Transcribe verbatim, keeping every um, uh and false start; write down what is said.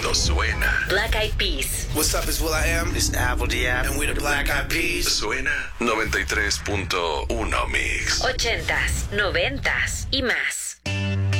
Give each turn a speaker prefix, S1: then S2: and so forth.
S1: mundo suena.
S2: Black Eyed Peas.
S3: What's up, it's Will I Am.
S4: It's Apple Diab.
S3: And we're the Black Eyed Peas.
S1: Suena noventa y tres punto uno Mix.
S2: Ochentas, noventas y más.